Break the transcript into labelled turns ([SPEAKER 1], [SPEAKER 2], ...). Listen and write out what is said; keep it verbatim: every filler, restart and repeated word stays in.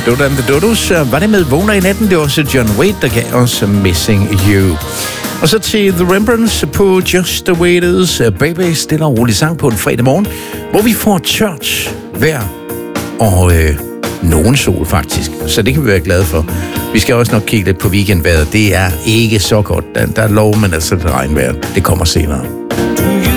[SPEAKER 1] Dodo and the Dodos var det med Vågner i natten. Det var også John Waite, der gav os Missing You. Og så til The Rembrandts på Just the Way It Is. Baby, stille og rolig sang på en fredag morgen, hvor vi får tørt vejr og øh, nogen sol faktisk. Så det kan vi være glade for. Vi skal også nok kigge lidt på weekendvejret. Det er ikke så godt. Der, der lover man altså det regnvejr. Det kommer senere.